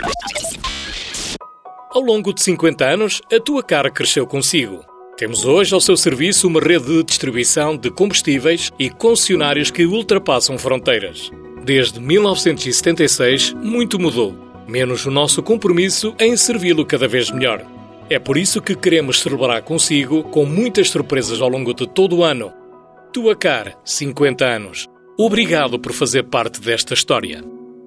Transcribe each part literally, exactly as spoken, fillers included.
Ao longo de cinquenta anos, a tua cara cresceu consigo. Temos hoje ao seu serviço uma rede de distribuição de combustíveis e concessionários que ultrapassam fronteiras. Desde mil novecentos e setenta e seis, muito mudou, menos o nosso compromisso em servi-lo cada vez melhor. É por isso que queremos celebrar consigo com muitas surpresas ao longo de todo o ano. Tua Car, cinquenta anos. Obrigado por fazer parte desta história.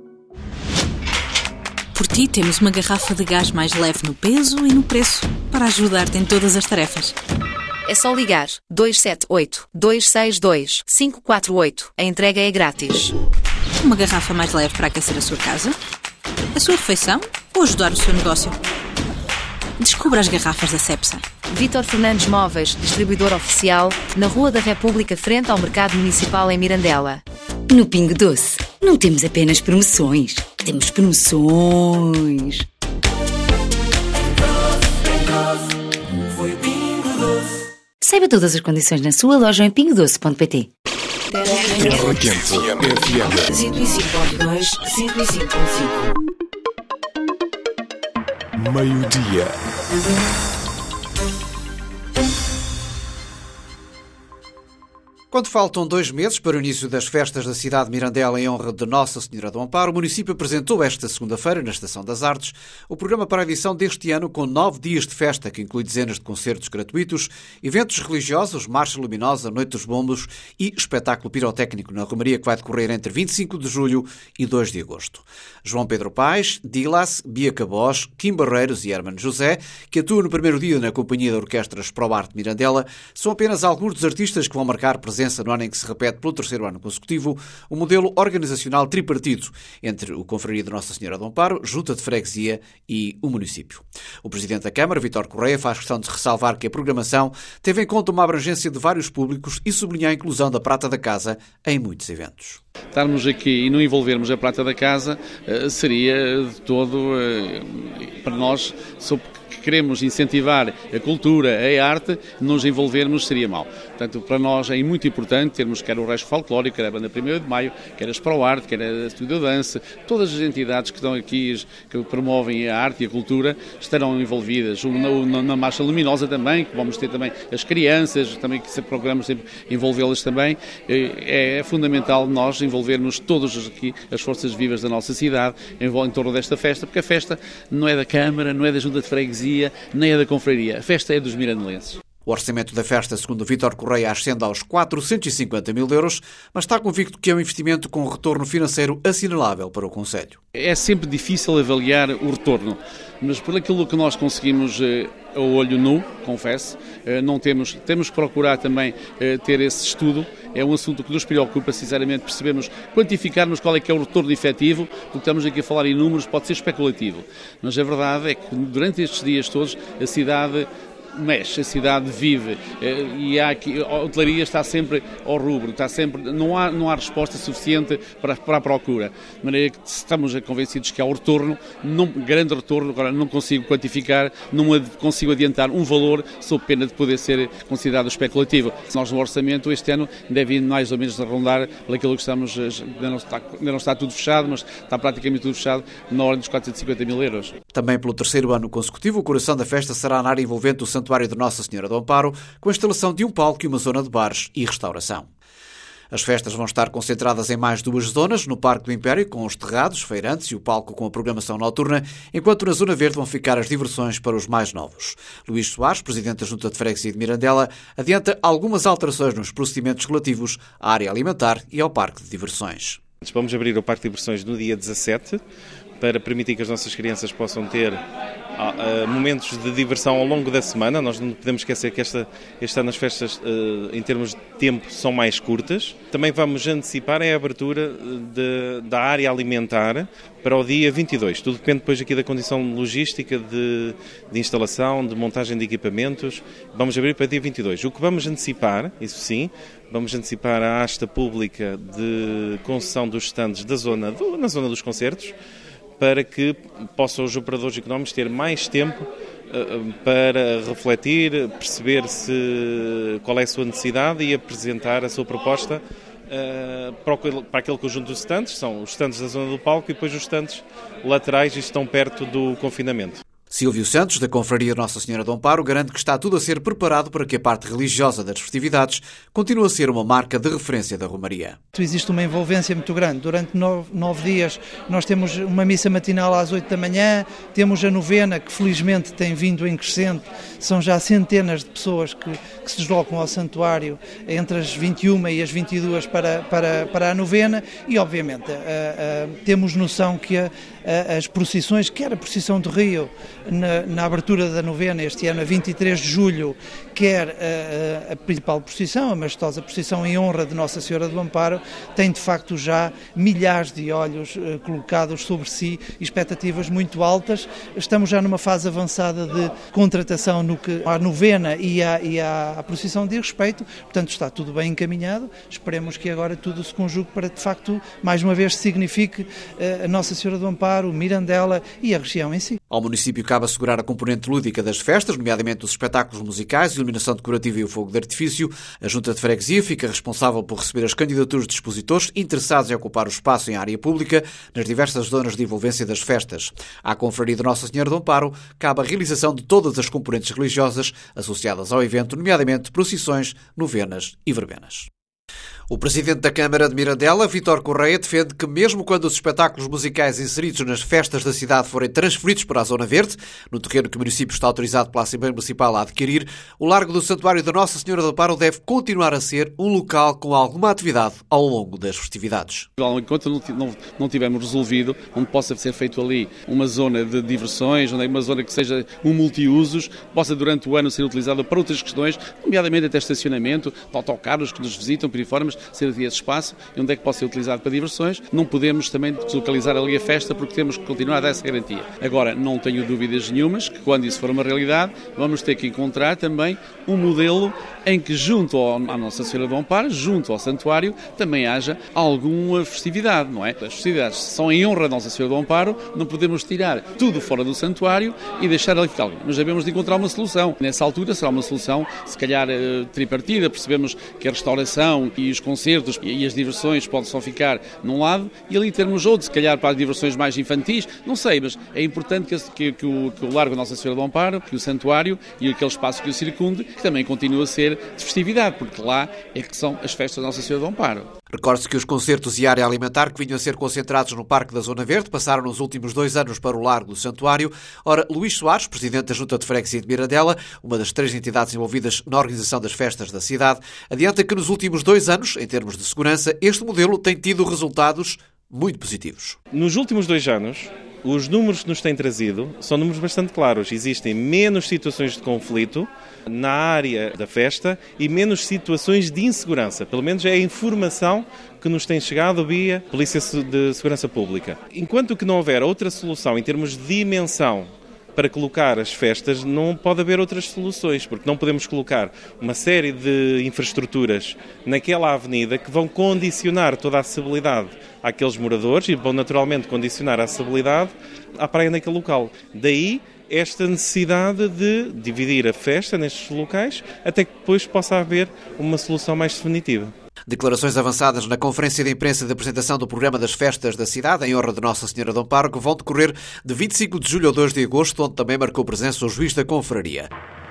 Por ti temos uma garrafa de gás mais leve no peso e no preço para ajudar-te em todas as tarefas. É só ligar dois sete oito, dois seis dois, cinco quatro oito. A entrega é grátis. Uma garrafa mais leve para aquecer a sua casa, a sua refeição ou ajudar o seu negócio. Descubra as garrafas da Cepsa. Vítor Fernandes Móveis, distribuidor oficial, na Rua da República, frente ao Mercado Municipal em Mirandela. No Pingo Doce, não temos apenas promoções, temos promoções. Saiba todas as condições na sua loja em pingo doce ponto pt. Terra Quente F M cento e cinco ponto dois, cento e cinco ponto cinco. Meio-dia. Quando faltam dois meses para o início das festas da cidade de Mirandela em honra de Nossa Senhora do Amparo, o município apresentou esta segunda-feira, na Estação das Artes, o programa para a edição deste ano com nove dias de festa, que inclui dezenas de concertos gratuitos, eventos religiosos, marcha luminosa, noite dos bombos e espetáculo pirotécnico na Romaria, que vai decorrer entre vinte e cinco de julho e dois de agosto. João Pedro Paes, Dilas, Bia Cabós, Kim Barreiros e Hermano José, que atuam no primeiro dia na companhia da Orquestra Sprobart Mirandela, são apenas alguns dos artistas que vão marcar presença no ano em que se repete pelo terceiro ano consecutivo o modelo organizacional tripartido entre o Confraria de Nossa Senhora do Amparo, Junta de Freguesia e o município. O Presidente da Câmara, Vítor Correia, faz questão de ressalvar que a programação teve em conta uma abrangência de vários públicos e sublinha a inclusão da Prata da Casa em muitos eventos. Estarmos aqui e não envolvermos a Prata da Casa seria de todo, para nós, sobre queremos incentivar a cultura, a arte, nos envolvermos seria mau. Portanto, para nós é muito importante termos quer o Resto Folclórico, quer a Banda primeiro de Maio, quer a Sprobart, quer a Estúdio Dança, todas as entidades que estão aqui, que promovem a arte e a cultura, estarão envolvidas. Na, na Marcha Luminosa também, que vamos ter também as crianças, também que procuramos sempre envolvê-las também. É, é fundamental nós envolvermos todas aqui as forças vivas da nossa cidade em, em torno desta festa, porque a festa não é da Câmara, não é da Junta de Freguesia, nem é da Confraria. A festa é dos mirandelenses. O orçamento da festa, segundo Vítor Correia, ascende aos quatrocentos e cinquenta mil euros, mas está convicto que é um investimento com retorno financeiro assinalável para o concelho. É sempre difícil avaliar o retorno, mas por aquilo que nós conseguimos a olho nu, confesso, não temos, temos que procurar também ter esse estudo. É um assunto que nos preocupa, sinceramente, percebemos, quantificarmos qual é que é o retorno efetivo, porque estamos aqui a falar em números, pode ser especulativo. Mas a verdade é que durante estes dias todos a cidade mexe, a cidade vive e há aqui, a hotelaria está sempre ao rubro, está sempre, não há, não há resposta suficiente para, para a procura. De maneira que estamos convencidos que há o retorno, não, grande retorno, agora não consigo quantificar, não consigo adiantar um valor, sob pena de poder ser considerado especulativo. Nós no orçamento este ano deve ir mais ou menos a rondar aquilo que estamos, ainda não, está, ainda não está tudo fechado, mas está praticamente tudo fechado, na ordem dos quatrocentos e cinquenta mil euros. Também pelo terceiro ano consecutivo, o coração da festa será na área envolvente o Santuário de Nossa Senhora do Amparo, com a instalação de um palco e uma zona de bares e restauração. As festas vão estar concentradas em mais duas zonas, no Parque do Império, com os terrados, feirantes e o palco com a programação noturna, enquanto na Zona Verde vão ficar as diversões para os mais novos. Luís Soares, Presidente da Junta de Freguesia de Mirandela, adianta algumas alterações nos procedimentos relativos à área alimentar e ao Parque de Diversões. Vamos abrir o Parque de Diversões no dia dezassete, para permitir que as nossas crianças possam ter uh, uh, momentos de diversão ao longo da semana. Nós não podemos esquecer que esta, este ano as festas, uh, em termos de tempo, são mais curtas. Também vamos antecipar a abertura de, da área alimentar para o dia vinte e dois. Tudo depende depois aqui da condição logística de, de instalação, de montagem de equipamentos. Vamos abrir para dia vinte e dois. O que vamos antecipar, isso sim, vamos antecipar a asta pública de concessão dos stands da zona, do, na zona dos concertos, para que possam os operadores económicos ter mais tempo uh, para refletir, perceber se, qual é a sua necessidade e apresentar a sua proposta uh, para, o, para aquele conjunto de stands, são os stands da zona do palco e depois os stands laterais e estão perto do confinamento. Silvio Santos, da Confraria Nossa Senhora do Amparo, garante que está tudo a ser preparado para que a parte religiosa das festividades continue a ser uma marca de referência da Romaria. Existe uma envolvência muito grande. Durante nove, nove dias nós temos uma missa matinal às oito da manhã, temos a novena, que felizmente tem vindo em crescente. São já centenas de pessoas que, que se deslocam ao santuário entre as vinte e uma e as vinte e duas para, para, para a novena e, obviamente, a, a, temos noção que a, a, as procissões, quer a procissão de Rio, Na, na abertura da novena este ano, a vinte e três de julho, quer a, a principal procissão, a majestosa procissão em honra de Nossa Senhora do Amparo, tem de facto já milhares de olhos uh, colocados sobre si, expectativas muito altas. Estamos já numa fase avançada de contratação no que à novena e à, e à, à procissão diz respeito, portanto está tudo bem encaminhado. Esperemos que agora tudo se conjugue para de facto, mais uma vez, signifique uh, a Nossa Senhora do Amparo, Mirandela e a região em si. Ao município cabe assegurar a componente lúdica das festas, nomeadamente os espetáculos musicais, iluminação decorativa e o fogo de artifício. A Junta de Freguesia fica responsável por receber as candidaturas de expositores interessados em ocupar o espaço em área pública nas diversas zonas de envolvência das festas. À Confraria de Nossa Senhora do Amparo cabe a realização de todas as componentes religiosas associadas ao evento, nomeadamente procissões, novenas e verbenas. O presidente da Câmara de Mirandela, Vítor Correia, defende que mesmo quando os espetáculos musicais inseridos nas festas da cidade forem transferidos para a Zona Verde, no terreno que o município está autorizado pela Assembleia Municipal a adquirir, o Largo do Santuário da Nossa Senhora do Amparo deve continuar a ser um local com alguma atividade ao longo das festividades. Enquanto não, não tivermos resolvido, onde possa ser feito ali uma zona de diversões, onde é uma zona que seja um multiusos, possa durante o ano ser utilizada para outras questões, nomeadamente até estacionamento, de autocarros que nos visitam, piriformes, ser esse espaço, onde é que pode ser utilizado para diversões. Não podemos também deslocalizar ali a festa porque temos que continuar a dar essa garantia. Agora, não tenho dúvidas nenhumas que quando isso for uma realidade, vamos ter que encontrar também um modelo em que junto ao, à Nossa Senhora do Amparo, junto ao santuário, também haja alguma festividade, não é? As festividades são em honra da Nossa Senhora do Amparo, não podemos tirar tudo fora do santuário e deixar ali ficar ali. Mas devemos de encontrar uma solução. Nessa altura será uma solução, se calhar, tripartida. Percebemos que a restauração e os concertos e as diversões podem só ficar num lado e ali termos outro, se calhar para as diversões mais infantis, não sei, mas é importante que, que, que, o, que o Largo da Nossa Senhora do Amparo, que o santuário e aquele espaço que o circunde, que também continue a ser de festividade, porque lá é que são as festas da Nossa Senhora do Amparo. Recorde-se que os concertos e área alimentar que vinham a ser concentrados no Parque da Zona Verde passaram nos últimos dois anos para o Largo do Santuário. Ora, Luís Soares, presidente da Junta de Freguesia de Mirandela, uma das três entidades envolvidas na organização das festas da cidade, adianta que nos últimos dois anos, em termos de segurança, este modelo tem tido resultados muito positivos. Nos últimos dois anos, os números que nos têm trazido são números bastante claros. Existem menos situações de conflito na área da festa e menos situações de insegurança. Pelo menos é a informação que nos tem chegado via Polícia de Segurança Pública. Enquanto que não houver outra solução em termos de dimensão para colocar as festas, não pode haver outras soluções, porque não podemos colocar uma série de infraestruturas naquela avenida que vão condicionar toda a acessibilidade àqueles moradores e vão naturalmente condicionar a acessibilidade à praia naquele local. Daí esta necessidade de dividir a festa nestes locais até que depois possa haver uma solução mais definitiva. Declarações avançadas na conferência de imprensa de apresentação do programa das festas da cidade, em honra de Nossa Senhora do Amparo, que vão decorrer de vinte e cinco de julho a dois de agosto, onde também marcou presença o juiz da confraria.